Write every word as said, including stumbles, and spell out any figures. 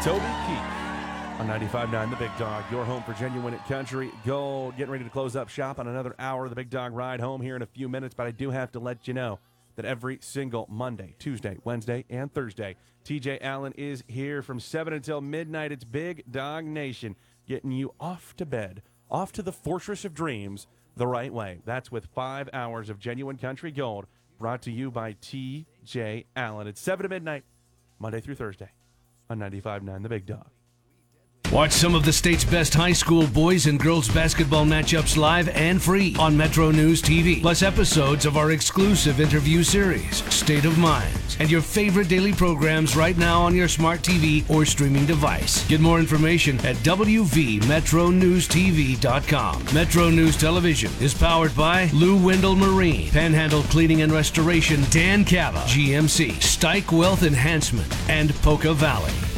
Toby Keith on ninety-five point nine The Big Dog, your home for genuine country gold. Getting ready to close up shop on another hour of The Big Dog Ride Home here in a few minutes, but I do have to let you know that every single Monday, Tuesday, Wednesday, and Thursday, T J Allen is here from seven until midnight. It's Big Dog Nation, getting you off to bed, off to the Fortress of Dreams the right way. That's with five hours of genuine country gold, brought to you by T J Allen. It's seven to midnight, Monday through Thursday, on ninety-five point nine The Big Dog. Watch some of the state's best high school boys and girls basketball matchups live and free on Metro News T V. Plus episodes of our exclusive interview series, State of Minds, and your favorite daily programs right now on your smart T V or streaming device. Get more information at w v metro news t v dot com. Metro News Television is powered by Lou Wendell Marine, Panhandle Cleaning and Restoration, Dan Cava, G M C, Stike Wealth Enhancement, and Polka Valley.